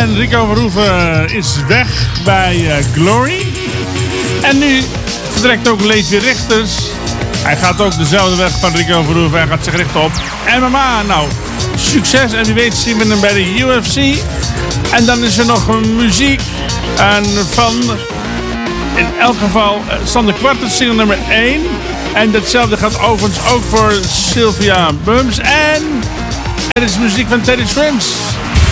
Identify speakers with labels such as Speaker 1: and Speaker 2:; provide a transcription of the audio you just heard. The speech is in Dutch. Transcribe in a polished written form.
Speaker 1: En Rico Verhoeven is weg bij Glory. En nu vertrekt ook Levi Richters. Hij gaat ook dezelfde weg van Rico Verhoeven. Hij gaat zich richten op MMA. Nou, succes. En wie weet zien we hem bij de UFC. En dan is er nog muziek. En van, in elk geval, Sander Kwart, single nummer 1. En datzelfde gaat overigens ook voor Sylvia Bums. En er is muziek van Teddy Swims.